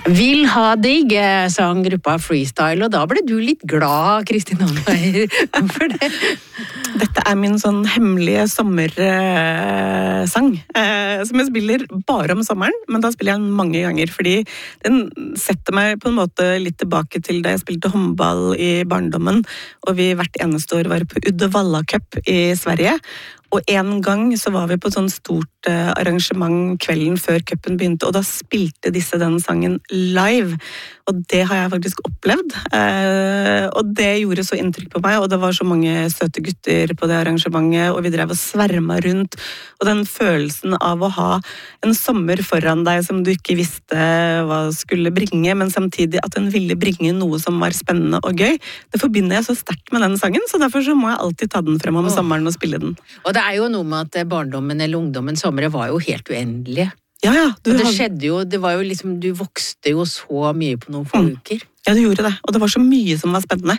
Vil ha deg, sang gruppa Freestyle, og da ble du litt glad, Kristin Anmeier. Hvorfor det? Dette er min sånn hemmelige sommersang, som jeg spiller bare om sommeren, men da spiller jeg den mange ganger, fordi den setter meg på en måte litt tilbake til da jeg spilte håndball i barndommen, og vi hvert eneste år var på Uddevalla Cup i Sverige. Og en gang så var vi på et sånn stort arrangement kvelden før cupen begynte, og da spilte disse den sangen live. Og det har jeg faktisk opplevd. Og det gjorde så inntrykk på meg, og det var så mange søte gutter på det arrangementet, og vi drev og sverma rundt. Og den følelsen av å ha en sommer foran deg som du ikke visste hva skulle bringe, men samtidig at den ville bringe noe som var spennende og gøy, det forbinder jeg så sterkt med den sangen, så derfor så må jeg alltid ta den frem om sommeren og spille den. Og det er jo noe med at barndommen eller ungdommens somre var jo helt uendelige. Ja, ja. Det skjedde jo, det var jo liksom, du vokste jo så mye på noen få uker. Ja, det gjorde det, og det var så mye som var spennende.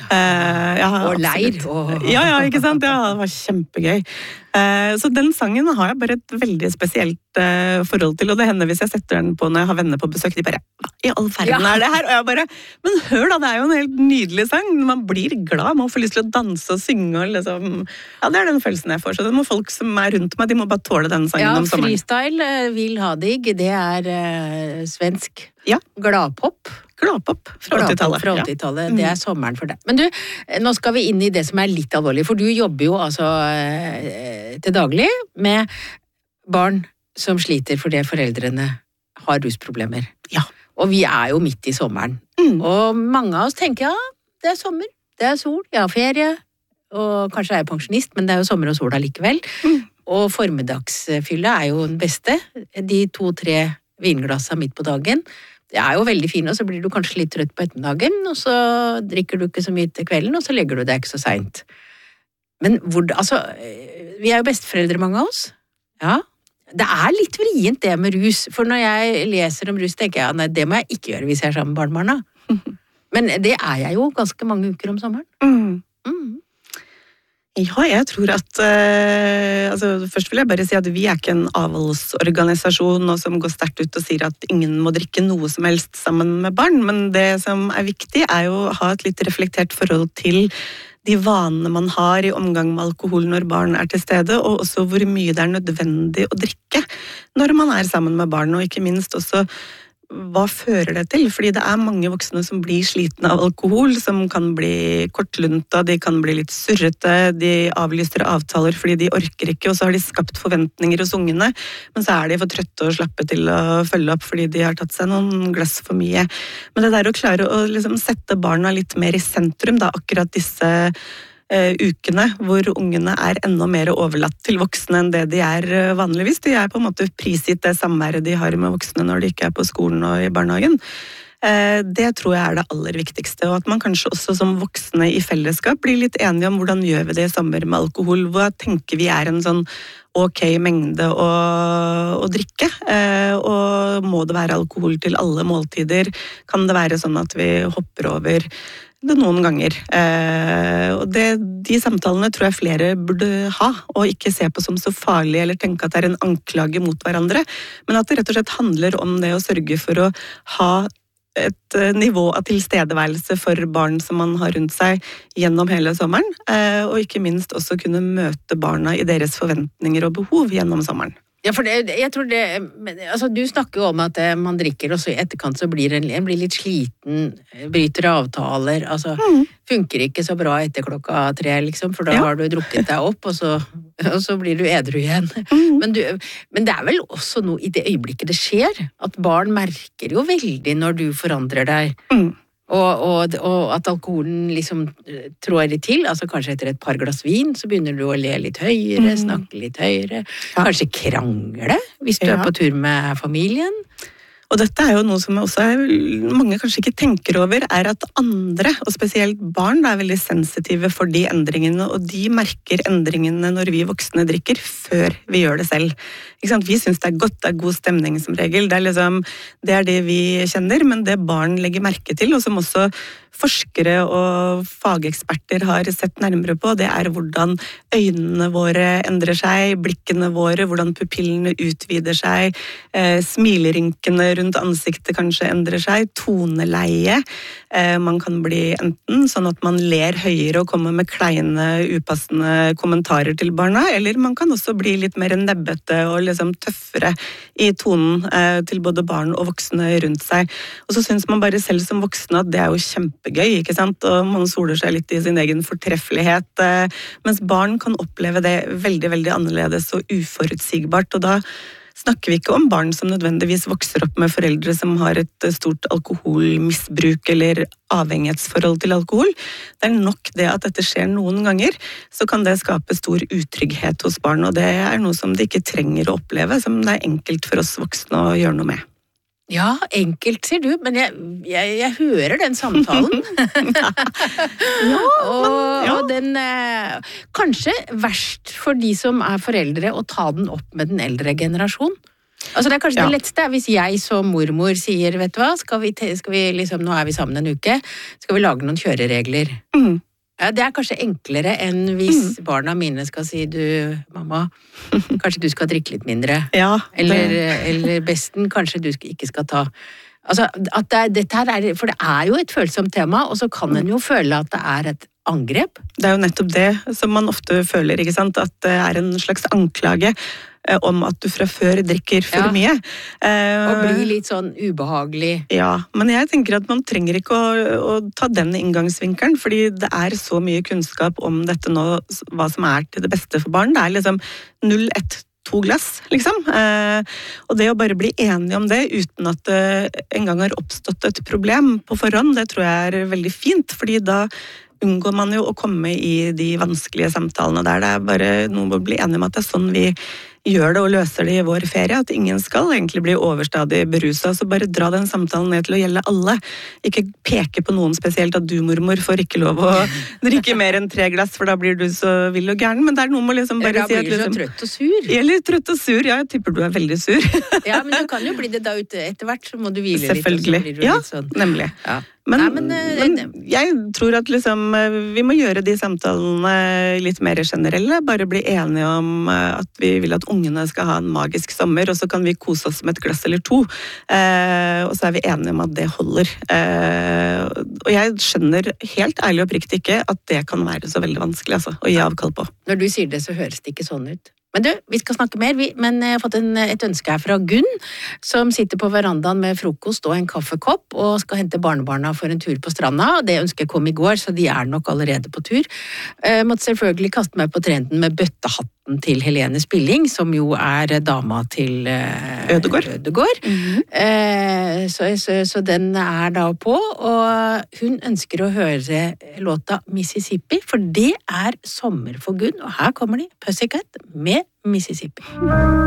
Og leir. Ja, ikke sant? Ja, det var kjempegøy. Så den sangen har jeg bare et veldig spesielt forhold til, og det hender hvis jeg setter den på når jeg har venner på besøk, de bare, hva i all verden er det her? Og jeg bare, men hør da, det er jo en helt nydelig sang, man blir glad, man får lyst til å danse og synge, og liksom, ja, det er den følelsen jeg får, så det må folk som er rundt meg, de må bare tåle den sangen om sommeren. Ja, Freestyle, Vil ha deg, det er svensk. Ja. Gladpop. Gladpop fra 80-tallet. Fra 80-tallet, det er sommeren for deg. Men du, nå skal vi inn i det som er litt alvorlig, for du jobber jo altså til daglig med barn som sliter fordi foreldrene har rusproblemer. Ja. Og vi er jo midt i sommeren. Og mange av oss tenker, ja, det er sommer, det er sol, jeg har ferie, og kanskje er jeg pensjonist, men det er jo sommer og sol allikevel. Og formiddagsfylle er jo den beste. De 2-3 vinglassene midt på dagen. Det er jo veldig fint, og så blir du kanskje litt trøtt på ettermiddagen, og så drikker du ikke så mye til kvelden, og så legger du deg ikke så sent. Men altså, vi er jo besteforeldre, mange av oss. Ja, det er litt vrient det med rus, for når jeg leser om rus, tenker jeg, nei, det må jeg ikke gjøre hvis jeg er sammen med barnebarna. Men det er jeg jo ganske mange uker om sommeren. Ja, jeg tror at først vil jeg bare si at vi er ikke en avholdsorganisasjon som går sterkt ut og sier at ingen må drikke noe som helst sammen med barn, men det som er viktig er jo å ha et litt reflektert forhold til de vanene man har i omgang med alkohol når barn er til stede, og også hvor mye det er nødvendig å drikke når man er sammen med barn, og ikke minst også hva fører det til? Fordi det er mange voksne som blir slitne av alkohol, som kan bli kortlunta, de kan bli litt surrete, de avlyser avtaler fordi de orker ikke, og så har de skapt forventninger hos ungene, men så er de for trøtte og slappe til å følge opp fordi de har tatt seg noen glass for mye. Men det der å klare å liksom sette barna litt mer i sentrum, da, akkurat disse ukene hvor ungene er enda mer overlatt til voksne enn det de er vanligvis. De er på en måte prisgitt det samværet de har med voksne når de ikke er på skolen og i barnehagen. Det tror jeg er det aller viktigste, og at man kanskje også som voksne i fellesskap blir litt enige om hvordan gjør vi det i sommer med alkohol, hva tenker vi er en sånn ok mengde å drikke, og må det være alkohol til alle måltider, kan det være sånn at vi hopper over det noen ganger. Og de samtalene tror jeg flere burde ha, og ikke se på som så farlig, eller tenke at det er en anklage mot hverandre, men at det rett og slett handler om det å sørge for å ha et nivå av tilstedeværelse for barn som man har rundt seg gjennom hele sommeren, og ikke minst også kunne møte barna i deres forventninger og behov gjennom sommeren. Ja, for jeg tror det, altså du snakker jo om at man drikker, og så i etterkant så blir en blir litt sliten, bryter avtaler, altså funker ikke så bra etter 3, liksom, for da har du drukket deg opp, og så blir du edru igjen. Men det er vel også noe i det øyeblikket det skjer, at barn merker jo veldig når du forandrer deg. Og at alkoholen liksom trår litt til, altså kanskje etter et par glass vin, så begynner du å le litt høyere, snakke litt høyere, kanskje krangle hvis du er på tur med familien. Og dette er jo noe som også mange kanskje ikke tenker over, er at andre, og spesielt barn, er veldig sensitive for de endringene, og de merker endringene når vi voksne drikker, før vi gjør det selv. Ikke sant? Vi synes det er godt, det er god stemning som regel, det er det vi kjenner, men det barn legger merke til, og som også forskere og fageksperter har sett nærmere på, det er hvordan øynene våre endrer seg, blikkene våre, hvordan pupillene utvider seg, smilerynkene rundt ansiktet kanskje endrer seg, toneleie. Man kan bli enten sånn at man ler høyere og kommer med kleine, upassende kommentarer til barna, eller man kan også bli litt mer nebbete og liksom tøffere i tonen til både barn og voksne rundt seg. Og så synes man bare selv som voksne at det er jo kjempegøy, ikke sant? Og man soler seg litt i sin egen fortreffelighet, mens barn kan oppleve det veldig, veldig annerledes og uforutsigbart, og da snakker vi ikke om barn som nødvendigvis vokser opp med foreldre som har et stort alkoholmisbruk eller avhengighetsforhold til alkohol. Det er nok det at dette skjer noen ganger, så kan det skape stor utrygghet hos barn, og det er noe som de ikke trenger å oppleve, som det er enkelt for oss voksne å gjøre noe med. Ja, enkelt, sier du, men jeg hører den samtalen. Og den kanskje verst for de som er foreldre å ta den opp med den eldre generasjon. Altså det er kanskje det letteste hvis jeg som mormor sier, vet du hva, skal vi liksom, nå er vi sammen en uke, skal vi lage noen kjøreregler. Ja, det er kanskje enklere enn hvis barna mine skal si, du, mamma, kanskje du skal drikke litt mindre. Ja, eller besten, kanskje du ikke skal ta. Altså, at dette her er, for det er jo et følsomt tema, og så kan en jo føle at det er et angrep. Det er jo nettopp det som man ofte føler, ikke sant? At det er en slags anklage om at du fra før drikker for mye. Og blir litt sånn ubehagelig. Ja, men jeg tenker at man trenger ikke å ta den inngangsvinkelen, fordi det er så mye kunnskap om dette nå, hva som er til det beste for barn. Det er liksom 0, 1, 2 glass, liksom. Og det å bare bli enige om det uten at det engang har oppstått et problem på forhånd, det tror jeg er veldig fint, fordi da unngår man jo å komme i de vanskelige samtalene der. Det er bare noe med å bli enige om at det er sånn vi gjør det og løser det i vår ferie, at ingen skal egentlig bli overstadig beruset, så bare dra den samtalen ned til å gjelde alle. Ikke peke på noen spesielt, at du, mormor, får ikke lov å drikke mer enn 3 glass, for da blir du så vill og gæren, men det er noe med liksom bare si at... Da blir du så trøtt og sur. Eller trøtt og sur, ja, jeg tipper du er veldig sur. Ja, men du kan jo bli det da ute etter hvert, så må du hvile litt. Selvfølgelig, og så blir du litt sånn. Nemlig. Ja. Men jeg tror at liksom, vi må gjøre de samtalene litt mer generelle, bare bli enige om at vi vil at ungene skal ha en magisk sommer, og så kan vi kose oss med et glass eller 2, og så er vi enige om at det holder. Og jeg skjønner helt ærlig og oppriktig ikke at det kan være så veldig vanskelig altså, å gi avkall på. Når du sier det, så høres det ikke sånn ut. Men du, vi skal snakke mer, men jeg har fått et ønske her fra Gunn, som sitter på verandaen med frokost og en kaffekopp, og skal hente barnebarna for en tur på stranda. Det ønsket kom i går, så de er nok allerede på tur. Måtte selvfølgelig kaste meg på trenden med bøttehatten til Helene Spilling, som jo er dama til Ødegård. Så den er da på, og hun ønsker å høre låta Mississippi, for det er sommer for Gunn, og her kommer de, Pussycat med Mississippi.